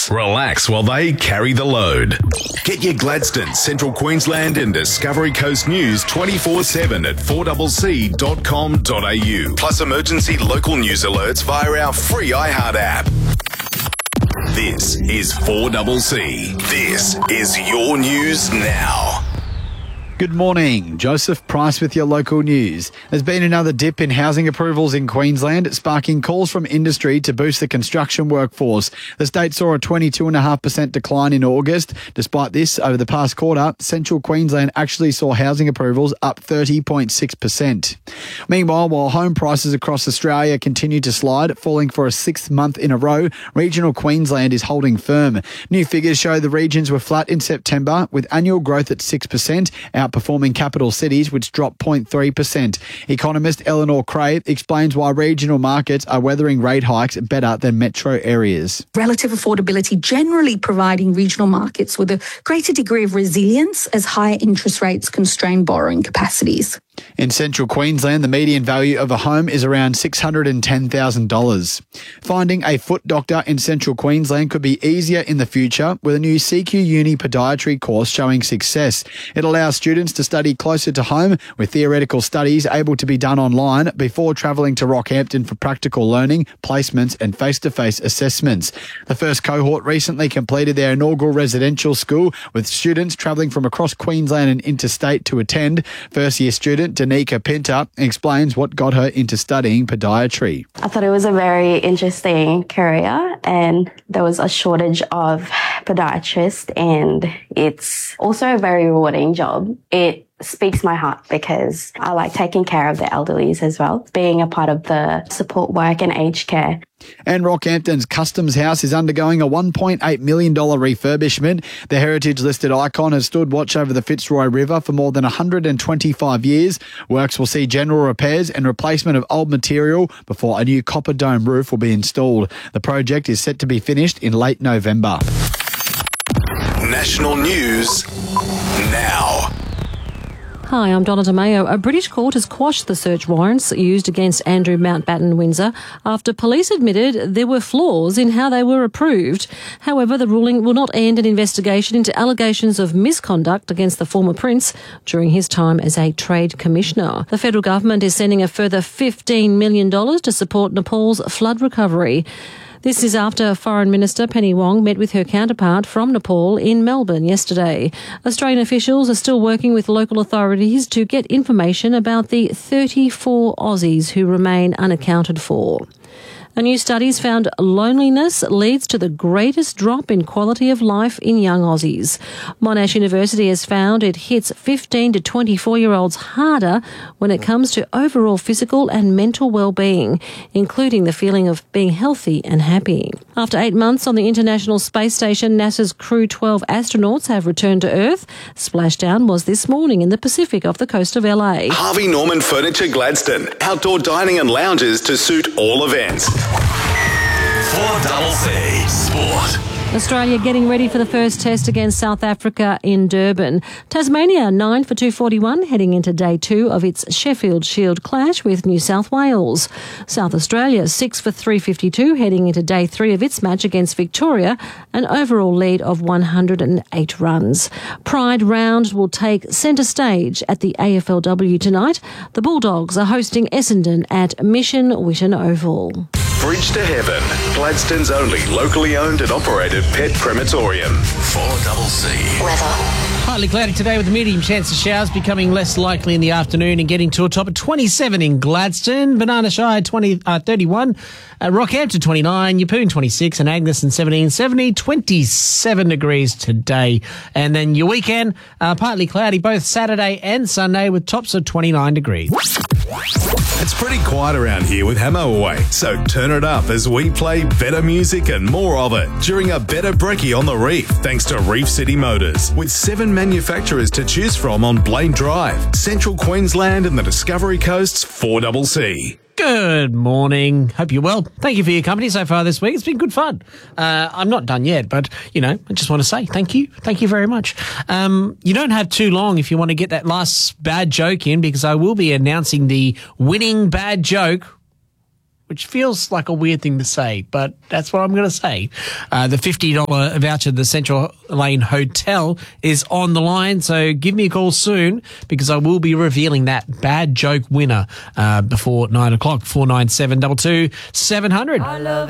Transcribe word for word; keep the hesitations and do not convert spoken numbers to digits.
Relax. Relax while they carry the load. Get your Gladstone, Central Queensland and Discovery Coast news twenty-four seven at four c c dot com dot a u. Plus emergency local news alerts via our free iHeart app. This is four C C. This is your news now. Good morning. Joseph Price with your local news. There's been another dip in housing approvals in Queensland, sparking calls from industry to boost the construction workforce. The state saw a twenty-two point five percent decline in August. Despite this, over the past quarter, Central Queensland actually saw housing approvals up thirty point six percent. Meanwhile, while home prices across Australia continue to slide, falling for a sixth month in a row, regional Queensland is holding firm. New figures show the regions were flat in September, with annual growth at six percent, outperforming capital cities, which dropped zero point three percent. Economist Eleanor Craig explains why regional markets are weathering rate hikes better than metro areas. Relative affordability generally providing regional markets with a greater degree of resilience as higher interest rates constrain borrowing capacities. In central Queensland, the median value of a home is around six hundred ten thousand dollars. Finding a foot doctor in central Queensland could be easier in the future with a new C Q Uni podiatry course showing success. It allows students to study closer to home, with theoretical studies able to be done online before travelling to Rockhampton for practical learning, placements and face-to-face assessments. The first cohort recently completed their inaugural residential school, with students travelling from across Queensland and interstate to attend. First-year student Danica Pinter explains what got her into studying podiatry. I thought it was a very interesting career, and there was a shortage of podiatrists, and it's also a very rewarding job. It speaks my heart because I like taking care of the elderlies as well, being a part of the support work and aged care. And Rockhampton's Customs House is undergoing a one point eight million dollars refurbishment. The heritage-listed icon has stood watch over the Fitzroy River for more than one hundred twenty-five years. Works will see general repairs and replacement of old material before a new copper dome roof will be installed. The project is set to be finished in late November. National news now. Hi, I'm Donna DeMayo. A British court has quashed the search warrants used against Andrew Mountbatten Windsor after police admitted there were flaws in how they were approved. However, the ruling will not end an investigation into allegations of misconduct against the former prince during his time as a trade commissioner. The federal government is sending a further fifteen million dollars to support Nepal's flood recovery. This is after Foreign Minister Penny Wong met with her counterpart from Nepal in Melbourne yesterday. Australian officials are still working with local authorities to get information about the thirty-four Aussies who remain unaccounted for. A new study has found loneliness leads to the greatest drop in quality of life in young Aussies. Monash University has found it hits fifteen to twenty-four-year-olds harder when it comes to overall physical and mental well-being, including the feeling of being healthy and happy. After eight months on the International Space Station, NASA's Crew twelve astronauts have returned to Earth. Splashdown was this morning in the Pacific off the coast of L A. Harvey Norman Furniture Gladstone. Outdoor dining and lounges to suit all events. four C C Sport. Australia getting ready for the first test against South Africa in Durban. Tasmania nine for two forty-one heading into day two of its Sheffield Shield clash with New South Wales. South Australia six for three fifty-two heading into day three of its match against Victoria, an overall lead of one hundred eight runs. Pride Round will take centre stage at the A F L W tonight. The Bulldogs are hosting Essendon at Mission Whitten Oval. Bridge to Heaven, Gladstone's only locally owned and operated pet crematorium. four C C. Weather. Partly cloudy today with a medium chance of showers becoming less likely in the afternoon and getting to a top of twenty-seven in Gladstone, Banana Shire twenty, uh, thirty-one, uh, Rockhampton twenty-nine, Yeppoon twenty-six and Agneston seventeen, seventy, twenty-seven degrees today. And then your weekend, uh, partly cloudy both Saturday and Sunday with tops of twenty-nine degrees. It's pretty quiet around here with Hamo away, so turn it up as we play better music and more of it during a better brekkie on the Reef, thanks to Reef City Motors. With seven manufacturers to choose from on Blaine Drive, Central Queensland and the Discovery Coast's four C C. Good morning. Hope you're well. Thank you for your company so far this week. It's been good fun. Uh, I'm not done yet, but, you know, I just want to say thank you. Thank you very much. Um, you don't have too long if you want to get that last bad joke in, because I will be announcing the winning bad joke which feels like a weird thing to say, but that's what I'm going to say. Uh, the fifty dollars voucher to the Central Lane Hotel is on the line, so give me a call soon because I will be revealing that bad joke winner uh, before nine o'clock, four nine seven two two seven hundred.